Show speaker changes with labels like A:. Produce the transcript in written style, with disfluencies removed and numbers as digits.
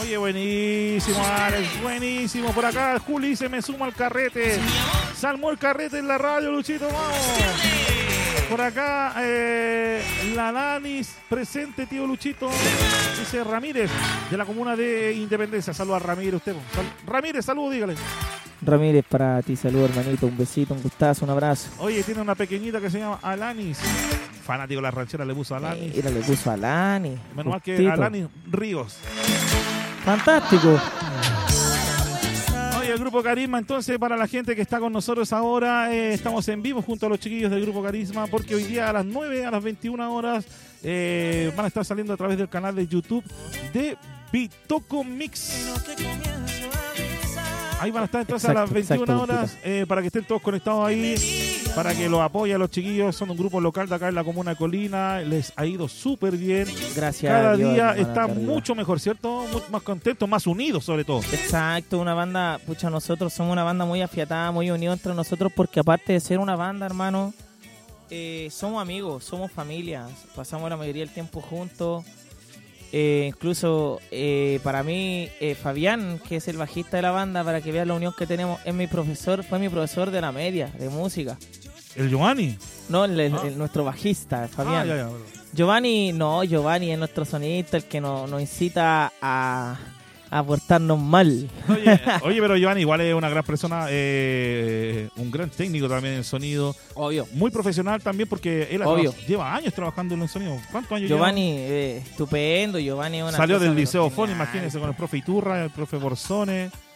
A: Oye, buenísimo, Alex, buenísimo. Por acá, Juli se me suma al carrete. Salmó el carrete en la radio, Luchito, vamos. Por acá, la Danis, presente, tío Luchito. Dice Ramírez, de la comuna de Independencia. Saluda a Ramírez, usted. Ramírez, saludos, dígale.
B: Ramírez, para ti, saludos, hermanito. Un besito, un gustazo, un abrazo.
A: Oye, tiene una pequeñita que se llama Alanis. Fanático de la ranchera, le puso Alanis.
B: Mira, le puso Alanis.
A: Menos mal que Alanis Ríos.
B: Fantástico.
A: Oye, el Grupo Carisma, entonces, para la gente que está con nosotros ahora, estamos en vivo junto a los chiquillos del Grupo Carisma, porque hoy día a las 9, a las 21 horas, van a estar saliendo a través del canal de YouTube de Bitoco Mix. Ahí van a estar entonces a las 21 horas para que estén todos conectados ahí, para que los apoyen los chiquillos. Son un grupo local de acá en la comuna de Colina. Les ha ido súper bien.
B: Gracias
A: Cada
B: a Dios,
A: día
B: hermano,
A: está
B: arriba.
A: mucho mejor, ¿cierto? Mucho más contentos, más unidos sobre todo.
B: Exacto, una banda, pucha, nosotros somos una banda muy afiatada, muy unida entre nosotros, porque aparte de ser una banda, hermano, somos amigos, somos familia, pasamos la mayoría del tiempo juntos. Incluso para mí, Fabián, que es el bajista de la banda, para que vean la unión que tenemos, es mi profesor, fue mi profesor de la media, de música.
A: ¿El Giovanni?
B: No, nuestro bajista, Fabián.
A: Ya.
B: Giovanni es nuestro sonista, el que nos incita a portarnos mal.
A: Oye, pero Giovanni igual es una gran persona, un gran técnico también en sonido.
B: Obvio.
A: Muy profesional también porque él lleva años trabajando en el sonido. ¿Cuántos años
B: Giovanni, estupendo. Giovanni es una
A: Salió
B: cosa
A: del Liceo
B: genial.
A: Fon, imagínense, con el profe Iturra, el profe Borsone.